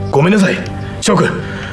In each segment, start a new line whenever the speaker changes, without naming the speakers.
ごめんなさい、翔くん。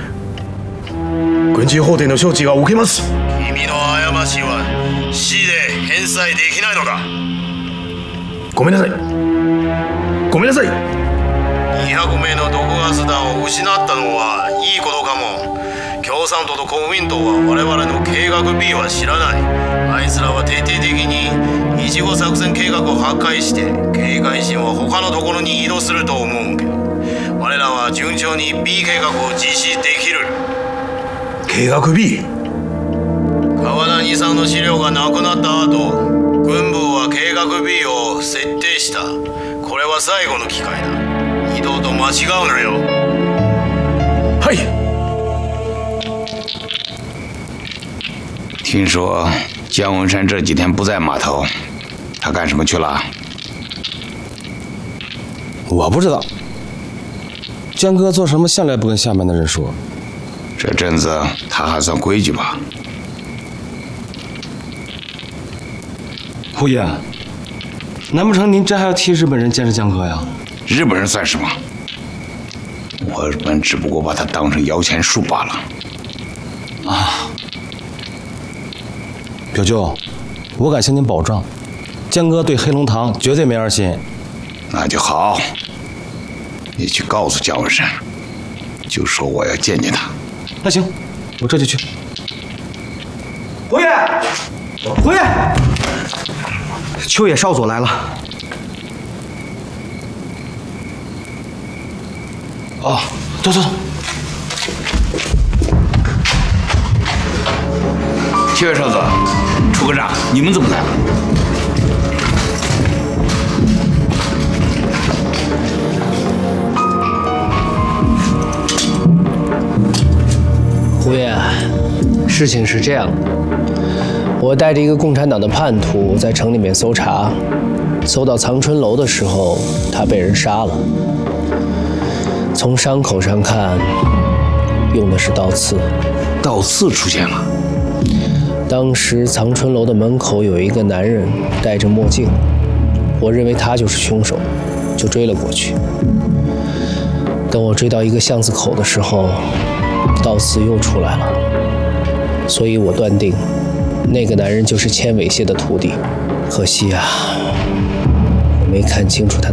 軍事法廷の処置が受けます。
君の過ちは死で返済できないのか。
ごめんなさい。ごめんなさい。
200名の毒ガス弾を失ったのはいいことかも。共産党と国民党は我々の計画 B は知らない。あいつらは徹底的にいちご作戦計画を破壊して警戒心は他のところに移動すると思うけど、我らは順調に B 計画を実施できる。
計画 B。
川田二さんの資料がなくなった後、軍部は計画 B を設定した。これは最後の機会だ。二度と間違うなよ。
はい。
听说姜文山这几天不在码头，他干什么去了？
我不知道。江哥做什么向来不跟下面的人说。
这阵子他还算规矩吧？
胡爷，难不成您这还要替日本人监视江哥呀？
日本人算什么？我们只不过把他当成摇钱树罢了。
啊，表舅，我敢向您保证，江哥对黑龙堂绝对没二心。
那就好，你去告诉姜文山，就说我要见见他。
那行，我这就去。胡爷，胡爷，
秋野少佐来了。
哦，走走走。
七月少佐，出个账，你们怎么来了？
胡爷，事情是这样的，我带着一个共产党的叛徒在城里面搜查，搜到藏春楼的时候，他被人杀了。从伤口上看，用的是刀刺。
刀刺出现了。
当时藏春楼的门口有一个男人戴着墨镜，我认为他就是凶手，就追了过去。等我追到一个巷子口的时候，刀刺又出来了，所以我断定那个男人就是千尾蟹的徒弟。可惜啊，我没看清楚他的